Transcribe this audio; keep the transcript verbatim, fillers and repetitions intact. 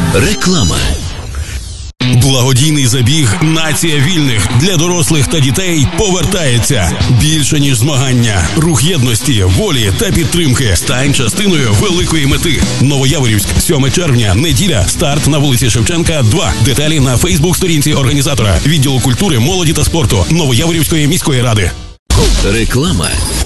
Реклама. Благодійний забіг «Нація вільних» для дорослих та дітей повертається. Більше, ніж змагання. Рух єдності, волі та підтримки. Стань частиною великої мети. Новояворівськ, сьоме червня, неділя. Старт на вулиці Шевченка, два. Деталі на фейсбук-сторінці організатора. Відділу культури, молоді та спорту Новояворівської міської ради. Реклама.